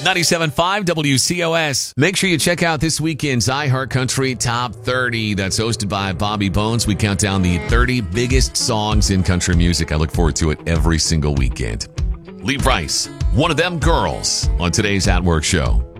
97.5 WCOS. Make sure you check out this weekend's iHeartCountry Top 30. That's hosted by Bobby Bones. We count down the 30 biggest songs in country music. I look forward to it every single weekend. Lee Brice, one of them girls, on today's At Work show.